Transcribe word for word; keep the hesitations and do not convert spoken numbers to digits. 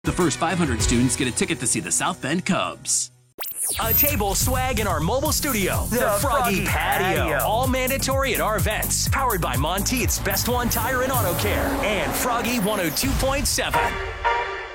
The first five hundred students get a ticket to see the South Bend Cubs. A table, swag, in our mobile studio. The, The Froggy, Froggy Patio. Patio. All mandatory at our events. Powered by Monteith's Best One Tire and Auto Care. And Froggy one oh two point seven.